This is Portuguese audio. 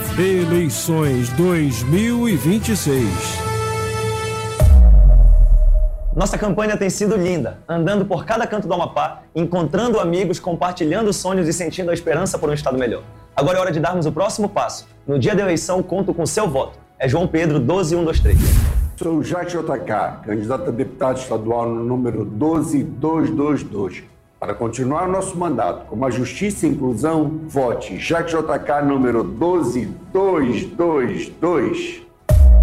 Eleições 2026. Nossa campanha tem sido linda, andando por cada canto do Amapá, encontrando amigos, compartilhando sonhos e sentindo a esperança por um estado melhor. Agora é hora de darmos o próximo passo. No dia da eleição, conto com seu voto. É João Pedro 12123. Sou o Jacques JK, candidato a deputado estadual no número 12222. Para continuar nosso mandato com a justiça e inclusão, vote Jacques JK número 12222.